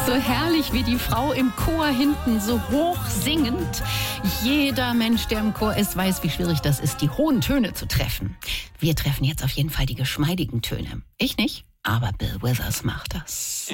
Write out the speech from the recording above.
so herrlich wie die Frau im Chor hinten, so hoch singend. Jeder Mensch, der im Chor ist, weiß, wie schwierig das ist, die hohen Töne zu treffen. Wir treffen jetzt auf jeden Fall die geschmeidigen Töne. Ich nicht, aber Bill Withers macht das.